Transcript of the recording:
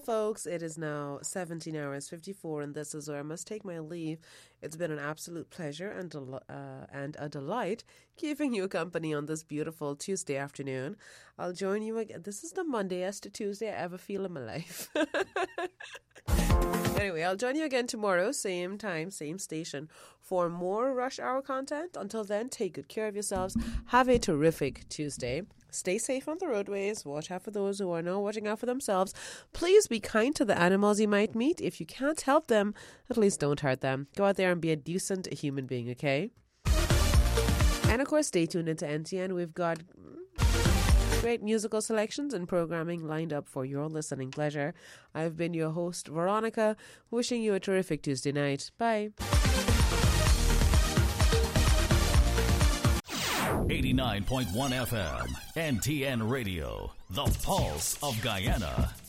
folks, it is now 17 hours 54, and this is where I must take my leave. It's been an absolute pleasure and a delight keeping you company on this beautiful Tuesday afternoon. I'll join you again. This is the Mondayest Tuesday I ever feel in my life. Anyway, I'll join you again tomorrow, same time, same station, for more Rush Hour content. Until then, take good care of yourselves. Have a terrific Tuesday. Stay safe on the roadways. Watch out for those who are not watching out for themselves. Please be kind to the animals you might meet. If you can't help them, at least don't hurt them. Go out there and be a decent human being, okay? And of course, stay tuned into NTN. We've got great musical selections and programming lined up for your listening pleasure. I've been your host, Veronica, wishing you a terrific Tuesday night. Bye. 89.1 FM, NTN Radio, the pulse of Guyana.